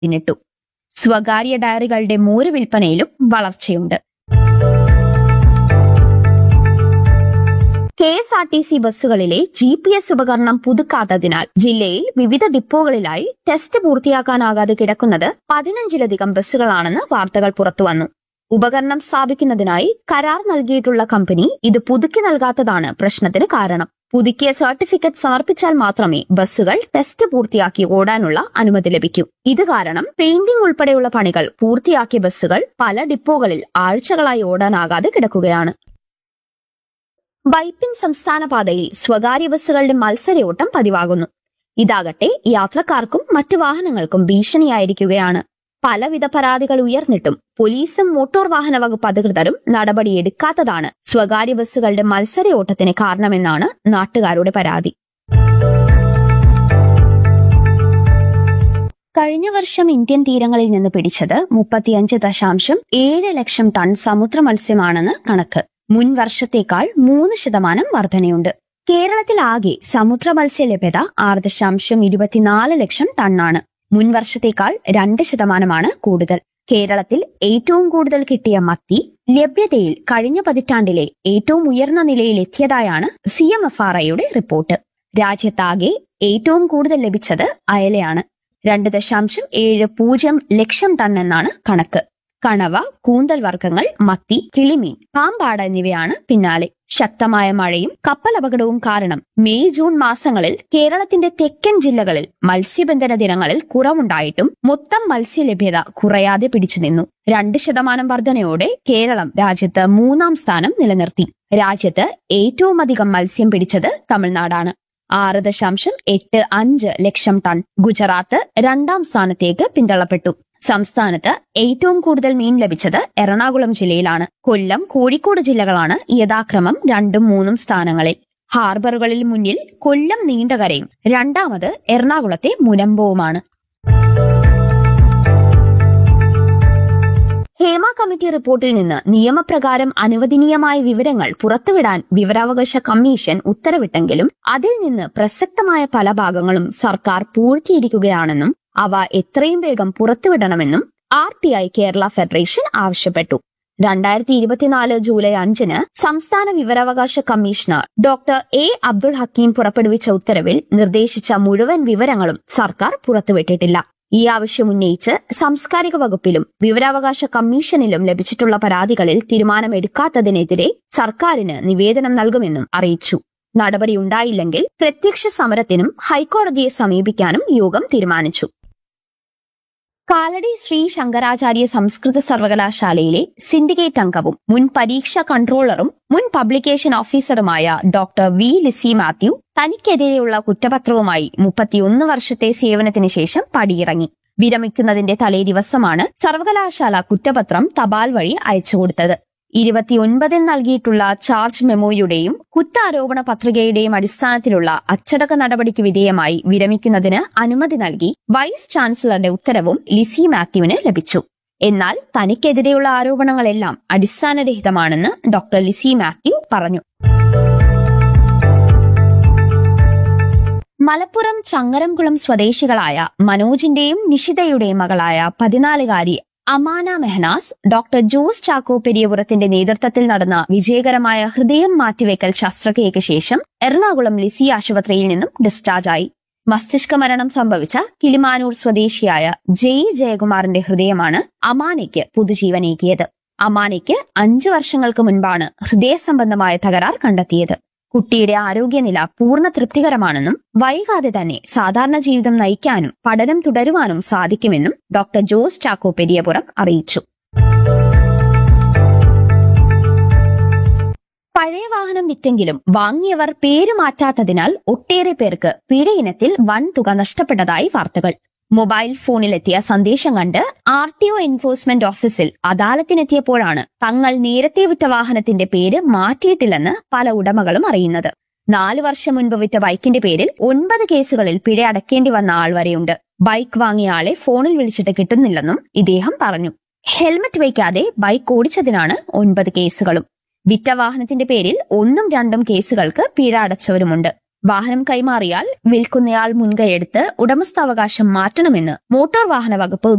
പിന്നിട്ടു. സ്വകാര്യ ഡയറികളുടെ മോര് വിൽപ്പനയിലും വളർച്ചയുണ്ട്. KSRTC ബസ്സുകളിലെ GPS ഉപകരണം പുതുക്കാത്തതിനാൽ ജില്ലയിൽ വിവിധ ഡിപ്പോകളിലായി ടെസ്റ്റ് പൂർത്തിയാക്കാനാകാതെ കിടക്കുന്നത് 15ലധികം ബസ്സുകളാണെന്ന് വാർത്തകൾ പുറത്തുവന്നു. ഉപകരണം സ്ഥാപിക്കുന്നതിനായി കരാർ നൽകിയിട്ടുള്ള കമ്പനി ഇത് പുതുക്കി നൽകാത്തതാണ് പ്രശ്നത്തിന് കാരണം. പുതുക്കിയ സർട്ടിഫിക്കറ്റ് സമർപ്പിച്ചാൽ മാത്രമേ ബസ്സുകൾ ടെസ്റ്റ് പൂർത്തിയാക്കി ഓടാനുള്ള അനുമതി ലഭിക്കൂ. ഇത് കാരണം പെയിന്റിംഗ് ഉൾപ്പെടെയുള്ള പണികൾ പൂർത്തിയാക്കിയ ബസ്സുകൾ പല ഡിപ്പോകളിൽ ആഴ്ചകളായി ഓടാനാകാതെ കിടക്കുകയാണ്. വൈപ്പിൻ സംസ്ഥാന പാതയിൽ സ്വകാര്യ ബസ്സുകളുടെ മത്സരയോട്ടം പതിവാകുന്നു. ഇതാകട്ടെ യാത്രക്കാർക്കും മറ്റു വാഹനങ്ങൾക്കും ഭീഷണിയായിരിക്കുകയാണ്. പലവിധ പരാതികൾ ഉയർന്നിട്ടും പോലീസും മോട്ടോർ വാഹന വകുപ്പ് അധികൃതരും നടപടിയെടുക്കാത്തതാണ് സ്വകാര്യ ബസ്സുകളുടെ മത്സരയോട്ടത്തിന് കാരണമെന്നാണ് നാട്ടുകാരുടെ പരാതി. കഴിഞ്ഞ വർഷം ഇന്ത്യൻ തീരങ്ങളിൽ നിന്ന് പിടിച്ചത് 35.7 ലക്ഷം ടൺ സമുദ്ര മത്സ്യമാണെന്ന് കണക്ക്. മുൻ വർഷത്തേക്കാൾ 3% വർധനയുണ്ട്. കേരളത്തിലാകെ സമുദ്ര മത്സ്യ ലഭ്യത 6.24 ലക്ഷം ടണ്ണാണ്. മുൻ വർഷത്തേക്കാൾ 2% കൂടുതൽ. കേരളത്തിൽ ഏറ്റവും കൂടുതൽ കിട്ടിയ മത്തി ലഭ്യതയിൽ കഴിഞ്ഞ പതിറ്റാണ്ടിലെ ഏറ്റവും ഉയർന്ന നിലയിലെത്തിയതായാണ് CMFRIയുടെ റിപ്പോർട്ട്. രാജ്യത്താകെ ഏറ്റവും കൂടുതൽ ലഭിച്ചത് അയലയാണ്. 2.70 ലക്ഷം ടൺ എന്നാണ് കണക്ക്. കണവ, കൂന്തൽ വർഗ്ഗങ്ങൾ, മത്തി, കിളിമീൻ, പാമ്പാട എന്നിവയാണ് പിന്നാലെ. ശക്തമായ മഴയും കപ്പലപകടവും കാരണം മെയ് ജൂൺ മാസങ്ങളിൽ കേരളത്തിന്റെ തെക്കൻ ജില്ലകളിൽ മത്സ്യബന്ധന ദിനങ്ങളിൽ കുറവുണ്ടായിട്ടും മൊത്തം മത്സ്യലഭ്യത കുറയാതെ പിടിച്ചുനിന്നു. 2% വർധനയോടെ കേരളം രാജ്യത്ത് 3ാം സ്ഥാനം നിലനിർത്തി. രാജ്യത്ത് ഏറ്റവും അധികം മത്സ്യം പിടിച്ചത് തമിഴ്നാടാണ്. 6.85 ലക്ഷം ടൺ. ഗുജറാത്ത് 2ാം സ്ഥാനത്തേക്ക് പിന്തള്ളപ്പെട്ടു. സംസ്ഥാനത്ത് ഏറ്റവും കൂടുതൽ മീൻ ലഭിച്ചത് എറണാകുളം ജില്ലയിലാണ്. കൊല്ലം, കോഴിക്കോട് ജില്ലകളാണ് യഥാക്രമം 2ഉം 3ഉം സ്ഥാനങ്ങളിൽ. ഹാർബറുകളിൽ മുന്നിൽ കൊല്ലം നീണ്ടകരയും രണ്ടാമത് എറണാകുളത്തെ മുനമ്പവുമാണ്. ഹേമ കമ്മിറ്റി റിപ്പോർട്ടിൽ നിന്ന് നിയമപ്രകാരം അനുവദനീയമായ വിവരങ്ങൾ പുറത്തുവിടാൻ വിവരാവകാശ കമ്മീഷൻ ഉത്തരവിട്ടെങ്കിലും അതിൽ നിന്ന് പ്രസക്തമായ പല ഭാഗങ്ങളും സർക്കാർ പൂഴ്ത്തിയിരിക്കുകയാണെന്നും അവ എത്രയും വേഗം പുറത്തുവിടണമെന്നും RTI കേരള ഫെഡറേഷൻ ആവശ്യപ്പെട്ടു. 2024 ജൂലൈ 5 സംസ്ഥാന വിവരാവകാശ commissioner doctor A. Abdul Hakeem പുറപ്പെടുവിച്ച ഉത്തരവിൽ നിർദ്ദേശിച്ച മുഴുവൻ വിവരങ്ങളും സർക്കാർ പുറത്തുവിട്ടിട്ടില്ല. ഈ ആവശ്യം ഉന്നയിച്ച് സാംസ്കാരിക വകുപ്പിലും വിവരാവകാശ കമ്മീഷനിലും ലഭിച്ചിട്ടുള്ള പരാതികളിൽ തീരുമാനമെടുക്കാത്തതിനെതിരെ സർക്കാരിന് നിവേദനം നൽകുമെന്നും അറിയിച്ചു. നടപടിയുണ്ടായില്ലെങ്കിൽ പ്രത്യക്ഷ സമരത്തിനും ഹൈക്കോടതിയെ സമീപിക്കാനും യോഗം തീരുമാനിച്ചു. കാലടി ശ്രീ ശങ്കരാചാര്യ സംസ്കൃത സർവകലാശാലയിലെ സിൻഡിക്കേറ്റ് അംഗവും മുൻ പരീക്ഷാ കൺട്രോളറും മുൻ publication ഓഫീസറുമായ doctor V. Lissy Mathew തനിക്കെതിരെയുള്ള കുറ്റപത്രവുമായി 31 വർഷത്തെ സേവനത്തിന് ശേഷം പടിയിറങ്ങി. വിരമിക്കുന്നതിന്റെ തലേ ദിവസമാണ് സർവകലാശാല കുറ്റപത്രം തപാൽ വഴി അയച്ചുകൊടുത്തത്. 29 നൽകിയിട്ടുള്ള ചാർജ് മെമ്മോയുടെയും കുറ്റാരോപണ പത്രികയുടെയും അടിസ്ഥാനത്തിലുള്ള അച്ചടക്ക നടപടിക്ക് വിധേയമായി വിരമിക്കുന്നതിന് അനുമതി നൽകി വൈസ് ചാൻസലറുടെ ഉത്തരവും ലിസി മാത്യുവിന് ലഭിച്ചു. എന്നാൽ തനിക്കെതിരെയുള്ള ആരോപണങ്ങളെല്ലാം അടിസ്ഥാനരഹിതമാണെന്ന് ഡോക്ടർ ലിസി മാത്യു പറഞ്ഞു. മലപ്പുറം ചങ്ങരംകുളം സ്വദേശികളായ മനോജിന്റെയും നിഷിതയുടെയും മകളായ 14-കാരി അമാന മെഹനാസ് ഡോക്ടർ ജോസ് ചാക്കോ പെരിയപുറത്തിന്റെ നേതൃത്വത്തിൽ നടന്ന വിജയകരമായ ഹൃദയം മാറ്റിവെക്കൽ ശസ്ത്രക്രിയയ്ക്ക് ശേഷം എറണാകുളം ലിസി ആശുപത്രിയിൽ നിന്നും ഡിസ്ചാർജായി. മസ്തിഷ്ക മരണം സംഭവിച്ച കിളിമാനൂർ സ്വദേശിയായ ജയകുമാറിന്റെ ഹൃദയമാണ് അമാനയ്ക്ക് പുതുജീവനേകിയത്. അമാനയ്ക്ക് 5 വർഷങ്ങൾക്ക് മുൻപാണ് ഹൃദയ സംബന്ധമായ തകരാർ കണ്ടെത്തിയത്. കുട്ടിയുടെ ആരോഗ്യനില പൂർണ്ണ തൃപ്തികരമാണെന്നും വൈകാതെ തന്നെ സാധാരണ ജീവിതം നയിക്കാനും പഠനം തുടരുവാനും സാധിക്കുമെന്നും ഡോക്ടർ ജോസ് ചാക്കോ പെരിയപുറം അറിയിച്ചു. പഴയ വാഹനം വിറ്റെങ്കിലും വാങ്ങിയവർ പേര് മാറ്റാത്തതിനാൽ ഒട്ടേറെ പേർക്ക് പിഴയിനത്തിൽ വൻ തുക നഷ്ടപ്പെട്ടതായി വാർത്തകൾ. മൊബൈൽ ഫോണിലെത്തിയ സന്ദേശം കണ്ട് RTO എൻഫോഴ്സ്മെന്റ് ഓഫീസിൽ അദാലത്തിനെത്തിയപ്പോഴാണ് തങ്ങൾ നേരത്തെ വിറ്റ വാഹനത്തിന്റെ പേര് മാറ്റിയിട്ടില്ലെന്ന് പല ഉടമകളും അറിയുന്നത്. 4 വർഷം മുൻപ് വിറ്റ ബൈക്കിന്റെ പേരിൽ 9 കേസുകളിൽ പിഴ അടയ്ക്കേണ്ടി വന്ന ആൾ വരെയുണ്ട്. ബൈക്ക് വാങ്ങിയ ആളെ ഫോണിൽ വിളിച്ചിട്ട് കിട്ടുന്നില്ലെന്നും ഇദ്ദേഹം പറഞ്ഞു. ഹെൽമറ്റ് വയ്ക്കാതെ ബൈക്ക് ഓടിച്ചതിനാണ് 9 കേസുകളും. വിറ്റ വാഹനത്തിന്റെ പേരിൽ 1ഉം 2ഉം കേസുകൾക്ക് പിഴ അടച്ചവരുമുണ്ട്. വാഹനം കൈമാറിയാൽ വിൽക്കുന്നയാൾ മുൻകൈയെടുത്ത് ഉടമസ്ഥാവകാശം മാറ്റണമെന്ന് മോട്ടോർ വാഹന വകുപ്പ്